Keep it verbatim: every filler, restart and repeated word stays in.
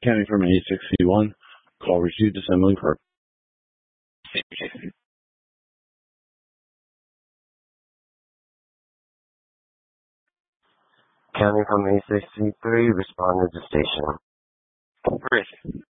County from A sixty-one. Call received. Assembly Park. County from A sixty-three, responded to station. Chris.